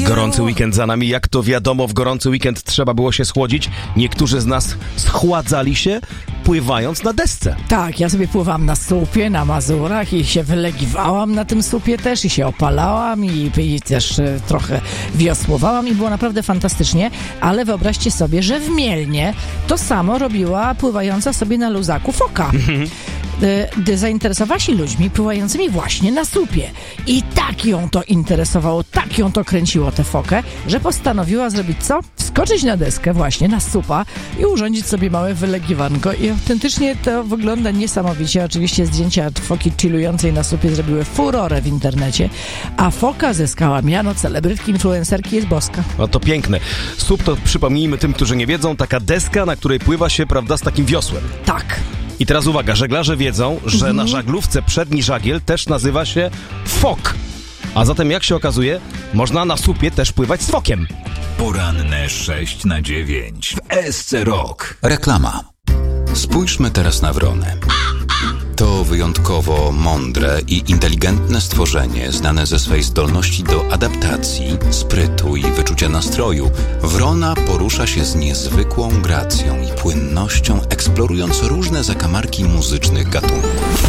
Gorący weekend za nami. Jak to wiadomo, w gorący weekend trzeba było się schłodzić. Niektórzy z nas schładzali się, pływając na desce. Tak, ja sobie pływałam na słupie, na Mazurach i się wylegiwałam na tym słupie też i się opalałam i też trochę wiosłowałam i było naprawdę fantastycznie, ale wyobraźcie sobie, że w Mielnie to samo robiła pływająca sobie na luzaku foka. Zainteresowała się ludźmi pływającymi właśnie na słupie. I tak ją to interesowało, tak ją to kręciło tę fokę, że postanowiła zrobić co? Wskoczyć na deskę właśnie, na słupa i urządzić sobie małe wylegiwanko. I autentycznie to wygląda niesamowicie. Oczywiście zdjęcia foki chillującej na słupie zrobiły furorę w internecie, a foka zyskała miano celebrytki, influencerki, jest boska. No to piękne. Słup to, przypomnijmy tym, którzy nie wiedzą, taka deska, na której pływa się, prawda, z takim wiosłem. Tak. I teraz uwaga, żeglarze wiedzą, że na żaglówce przedni żagiel też nazywa się fok. A zatem, jak się okazuje, można na słupie też pływać z fokiem. Poranne 6 na 9 w SC Rock. Reklama. Spójrzmy teraz na wronę. To wyjątkowo mądre i inteligentne stworzenie, znane ze swej zdolności do adaptacji, sprytu i wyczucia nastroju. Wrona porusza się z niezwykłą gracją i płynnością, eksplorując różne zakamarki muzycznych gatunków.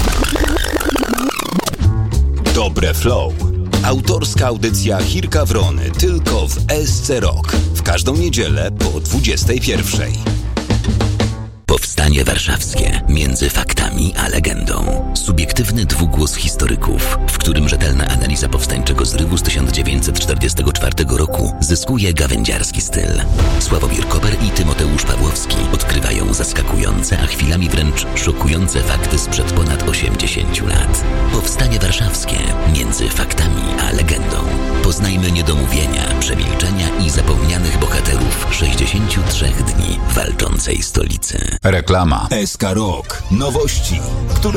Dobre Flow. Autorska audycja Chirka Wrony tylko w SC Rock. W każdą niedzielę po 21:00. Powstanie warszawskie między faktami a legendą. Subiektywny dwugłos historyków, w którym rzetelna analiza powstańczego zrywu z 1944 roku zyskuje gawędziarski styl. Sławomir Koper i Tymoteusz Pawłowski odkrywają zaskakujące, a chwilami wręcz szokujące fakty sprzed ponad 80 lat. Powstanie warszawskie między faktami a legendą. Poznajmy niedomówienia, przemilczenia i zapomnianych bohaterów 63 dni walczącej stolicy. Reklama. SK Rock. Nowości, które